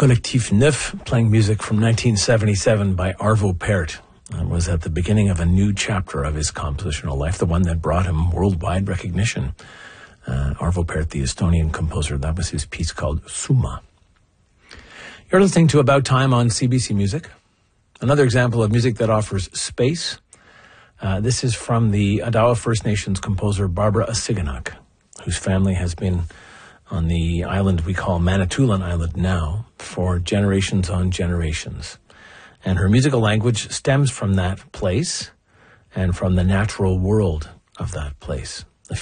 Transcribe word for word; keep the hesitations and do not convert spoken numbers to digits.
Collectif Neuf, playing music from nineteen seventy-seven by Arvo Pärt. It was at the beginning of a new chapter of his compositional life, the one that brought him worldwide recognition. Uh, Arvo Pärt, the Estonian composer, that was his piece called Summa. You're listening to About Time on C B C Music. Another example of music that offers space. Uh, this is from the Adawa First Nations composer Barbara Asiganak, whose family has been on the island we call Manitoulin Island now for generations on generations. And her musical language stems from that place and from the natural world of that place.